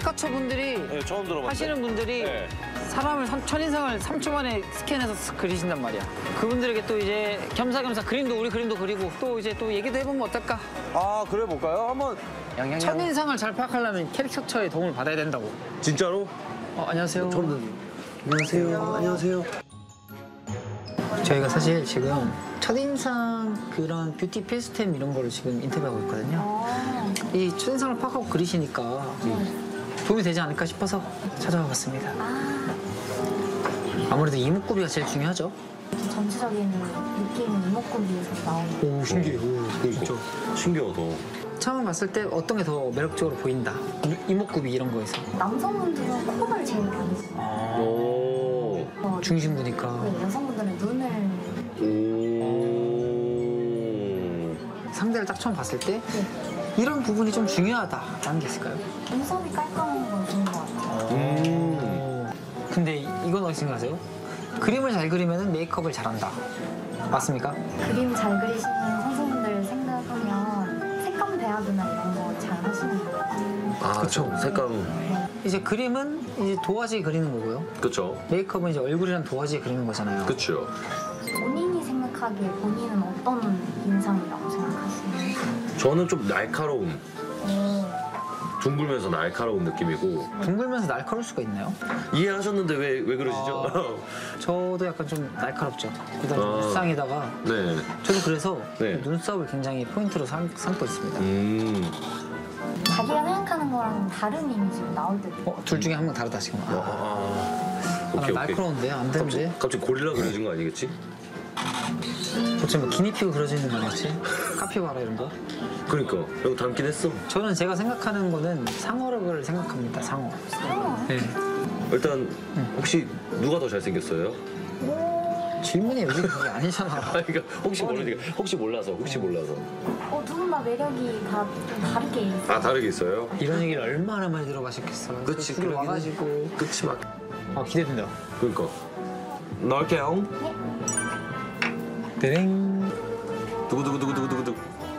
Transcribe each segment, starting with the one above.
캐릭터처 분들이 네, 처음 들어봤어요. 하시는 분들이 네. 사람을 첫인상을 3초 만에 스캔해서 쓱 그리신단 말이야. 그분들에게 또 이제 겸사겸사 그림도 우리 그림도 그리고 또 이제 또 얘기도 해보면 어떨까? 아, 그래 볼까요? 한번. 첫인상을 잘 파악하려면 캐릭터처의 도움을 받아야 된다고. 진짜로? 안녕하세요. 안녕하세요. 안녕하세요. 저희가 사실 지금 첫인상 그런 뷰티 필수템 이런 거를 지금 인터뷰하고 있거든요. 이 첫인상을 파악하고 그리시니까 도움이 되지 않을까 싶어서 찾아와 봤습니다. 아무래도 이목구비가 제일 중요하죠. 전체적인 느낌은 이목구비에서 나오는. 오, 신기해. 진짜. 신기하다. 처음 봤을 때 어떤 게 더 매력적으로 보인다? 이목구비 이런 거에서. 남성분들은 코를 제일 많이 써요. 오. 중심부니까. 네, 여성분들은 눈을. 오. 상대를 딱 처음 봤을 때 네. 이런 부분이 좀 중요하다라는 게 있을까요? 눈썹이 깔끔한 건 좋은 것 같아요. 근데 이건 어떻게 생각하세요? 그림을 잘 그리면 메이크업을 잘한다. 맞습니까? 그림 잘 그리시는 선생님들 생각하면 색감 배합이나 이런 거 잘 하시는 것 같아요. 아, 그쵸. 색감. 이제 그림은 이제 도화지에 그리는 거고요. 그쵸. 메이크업은 이제 얼굴이랑 도화지에 그리는 거잖아요. 그쵸. 본인이 생각하기에 본인은 어떤 인상이라고 생각하시나요? 저는 좀 날카로움. 둥글면서 날카로운 느낌이고. 둥글면서 날카로울 수가 있나요? 이해하셨는데 왜 그러시죠? 저도 약간 좀 날카롭죠. 그다음에 눈쌍에다가 네. 저도 그래서 네. 눈썹을 굉장히 포인트로 삼고 있습니다. 자기가 생각하는 거랑 다른 이미지로 나올 때도 있고. 둘 중에 한 명 다르다 지금. 오케이, 날카로운데 안 되는데. 갑자기 고릴라 그려진 거 아니겠지? 도대체 뭐 기니피그 그려져 있는 거 아니겠지? 카피바라 이런 거? 그러니까 여기 닮긴 했어. 저는 제가 생각하는 거는 상어력을 생각합니다. 상어. 네. 일단 혹시 누가 더 잘생겼어요? 질문이 여기 그게 아니잖아. 그러니까 혹시 몰라서. 두 분 다 매력이 다 좀 다르게 있어요. 아, 다르게 있어요? 이런 얘기를 얼마나 많이 들어가셨겠어요. 그치, 둘이 그러긴 와가지고. 그치 막. 기대된다. 그러니까 넣을게요. 땡. 두구두구두구두구두구.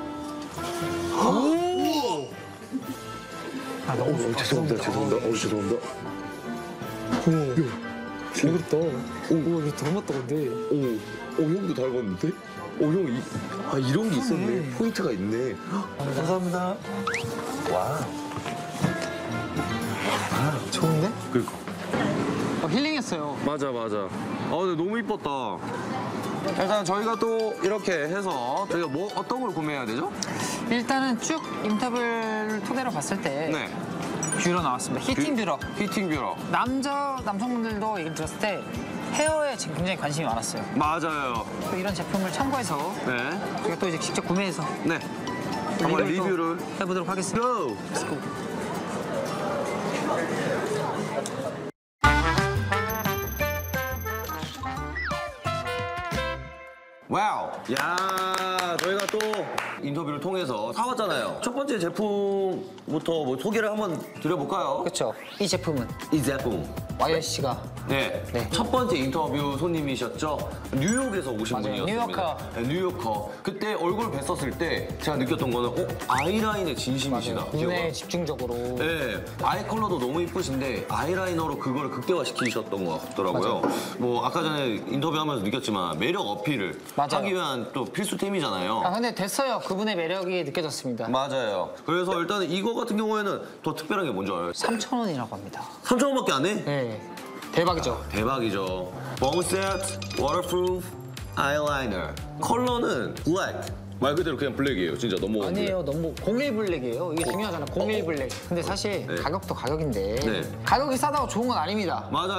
너무 죄송합니다. 죄송합니다. 잘 그렸다. 이거 닮았다 근데. 형도 닮았는데? 형 이런 게 있었네. 포인트가 있네. 감사합니다. 와. 좋은데? 그니까. 힐링했어요. 맞아. 근데 너무 이뻤다. 일단 저희가 또 이렇게 해서 저희가 어떤 걸 구매해야 되죠? 일단은 쭉 인터뷰를 토대로 봤을 때 네. 뷰러 나왔습니다. 히팅 뷰러. 히팅 뷰러. 남성분들도 얘기를 들었을 때 헤어에 지금 굉장히 관심이 많았어요. 맞아요. 또 이런 제품을 참고해서 네. 제가 또 이제 직접 구매해서 네. 한번 리뷰를 해보도록 하겠습니다. 고! Let's go. 와우! 야, 저희가 또 인터뷰를 통해서 사왔잖아요. 첫 번째 제품부터 소개를 한번 드려볼까요? 그렇죠. 이 제품은 이 제품. 와이어 씨가 네. 네. 첫 번째 인터뷰 손님이셨죠? 뉴욕에서 오신 맞아요. 분이었습니다. 뉴요커. 네, 뉴요커. 그때 얼굴 뵀었을 때 제가 느꼈던 거는 아이라인에 진심이시다. 눈에 집중적으로. 네, 아이 컬러도 너무 이쁘신데 아이라이너로 그걸 극대화시키셨던 것 같더라고요. 뭐 아까 전에 인터뷰하면서 느꼈지만 매력 어필을 맞아요. 하기 위한 또 필수템이잖아요. 근데 됐어요. 그분의 매력이 느껴졌습니다. 맞아요. 그래서 일단 이거 같은 경우에는 더 특별한 게 뭔지 알아요? 3,000원이라고 합니다. 3,000원밖에 안 해? 네. 대박이죠. 대박이죠. 봄셋 워터프루프 아이라이너. 컬러는 블랙. 말 그대로 그냥 블랙이에요. 진짜 너무 아니에요. 너무 01 블랙이에요. 이게 중요하잖아. 01 블랙. 근데 사실 네. 가격도 가격인데 네. 가격이 싸다고 좋은 건 아닙니다. 맞아요.